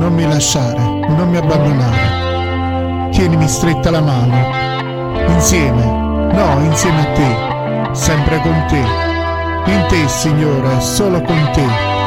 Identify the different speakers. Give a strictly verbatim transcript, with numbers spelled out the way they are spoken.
Speaker 1: non mi lasciare, non mi abbandonare. Tienimi stretta la mano, insieme, no, insieme a te, sempre con te. In te, Signore, solo con te.